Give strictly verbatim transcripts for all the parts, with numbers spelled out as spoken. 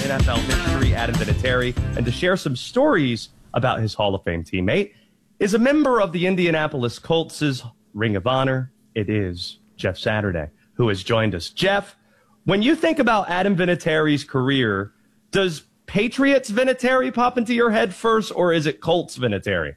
N F L history, Adam Vinatieri, and to share some stories about his Hall of Fame teammate is a member of the Indianapolis Colts' Ring of Honor. It is Jeff Saturday, who has joined us. Jeff, when you think about Adam Vinatieri's career, does Patriots Vinatieri pop into your head first, or is it Colts Vinatieri?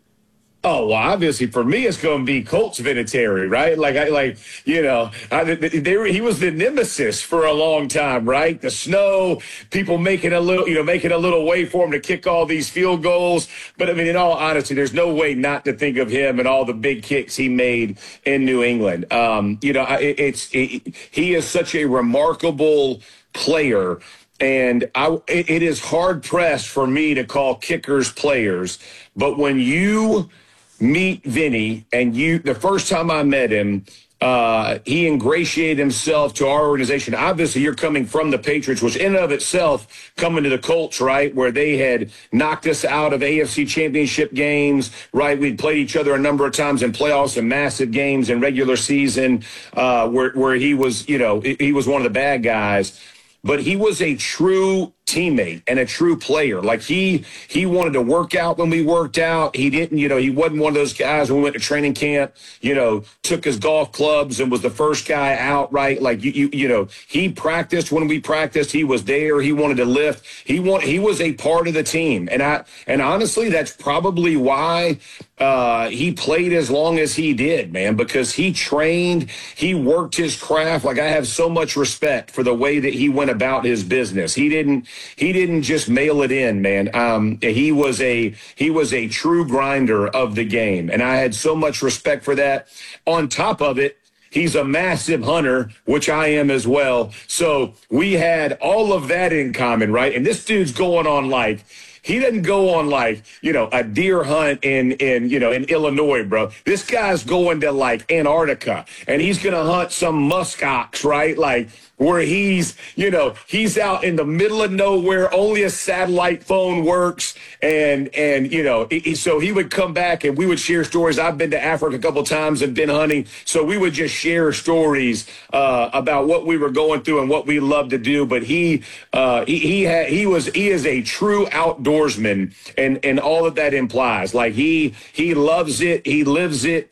Oh, well, obviously for me, it's going to be Colts Vinatieri, right? Like, I like, you know, I, they were, he was the nemesis for a long time, right? The snow, people making a little, you know, making a little way for him to kick all these field goals. But I mean, in all honesty, there's no way not to think of him and all the big kicks he made in New England. Um, you know, it, it's it, he is such a remarkable player. And I, it, it is hard pressed for me to call kickers players. But when you meet Vinny, and you, the first time I met him, uh, he ingratiated himself to our organization. Obviously, you're coming from the Patriots, which in and of itself, coming to the Colts, right, where they had knocked us out of A F C championship games, right? We'd played each other a number of times in playoffs and massive games in regular season, uh, where, where he was, you know, he was one of the bad guys. But he was a true teammate and a true player. Like he he wanted to work out when we worked out. He didn't, you know, he wasn't one of those guys when we went to training camp, you know, took his golf clubs and was the first guy out, right? Like, you you, you know, he practiced when we practiced. He was there. He wanted to lift. He want, he was a part of the team. And I and honestly, that's probably why uh, he played as long as he did, man, because he trained, he worked his craft. Like, I have so much respect for the way that he went about his business. He didn't He didn't just mail it in, man. Um, he was a he was a true grinder of the game, and I had so much respect for that. On top of it, he's a massive hunter, which I am as well. So we had all of that in common, right? And this dude's going on like, he doesn't go on like, you know, a deer hunt in, in, you know, in Illinois, bro. This guy's going to like Antarctica, and he's going to hunt some musk ox, right? Like, where he's, you know, he's out in the middle of nowhere, only a satellite phone works. And, and you know, he, so he would come back and we would share stories. I've been to Africa a couple times and been hunting. So we would just share stories uh, about what we were going through and what we loved to do. But he, uh, he, he had, he was, he is a true outdoorsman, and, and all that that implies. Like he, he loves it. He lives it.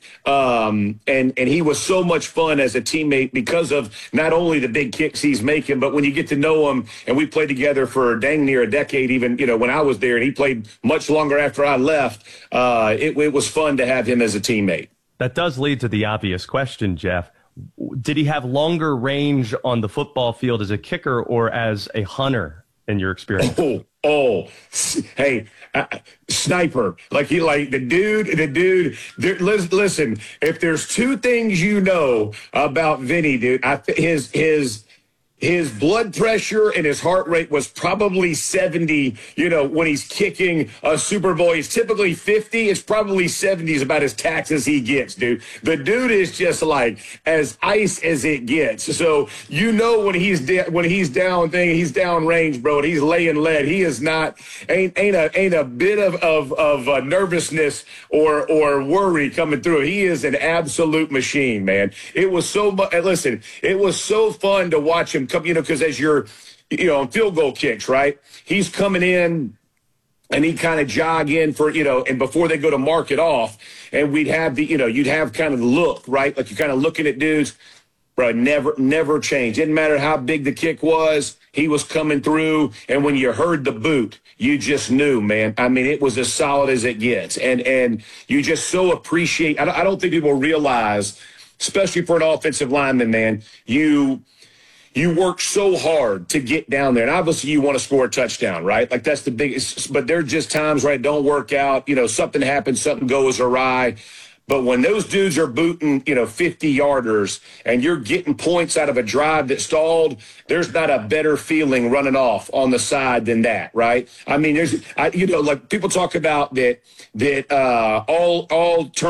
Um, and, and he was so much fun as a teammate because of not only the big kicks he's making, but when you get to know him, and we played together for dang near a decade, even, you know, when I was there, and he played much longer after I left, uh, it, it was fun to have him as a teammate. That does lead to the obvious question, Jeff. Did he have longer range on the football field as a kicker or as a hunter in your experience? Oh, oh, hey, uh, sniper. Like he, like the dude, the dude, there, listen, if there's two things you know about Vinny, dude, I, his, his, His blood pressure and his heart rate was probably seventy, you know, when he's kicking a Super Bowl. He's typically fifty. It's probably seventy is about as taxed as he gets, dude. The dude is just like as ice as it gets. So you know when he's de- when he's down thing, he's down range, bro, and he's laying lead. He is not ain't ain't a ain't a bit of of of uh, nervousness or or worry coming through. He is an absolute machine, man. It was so much. Listen, it was so fun to watch him come, you know, because as you're, you know, on field goal kicks, right? He's coming in and he'd kind of jog in for, you know, and before they go to mark it off, and we'd have the, you know, you'd have kind of the look, right? Like you're kind of looking at dudes, bro, never, never changed. Didn't matter how big the kick was, he was coming through. And when you heard the boot, you just knew, man. I mean, it was as solid as it gets. And, and you just so appreciate, I don't think people realize, especially for an offensive lineman, man, you, You work so hard to get down there. And obviously you want to score a touchdown, right? Like that's the biggest, but there are just times where it don't work out. You know, something happens, something goes awry. But when those dudes are booting, you know, fifty yarders and you're getting points out of a drive that stalled, there's not a better feeling running off on the side than that, right? I mean, there's, I, you know, like people talk about that, that uh, all, all turn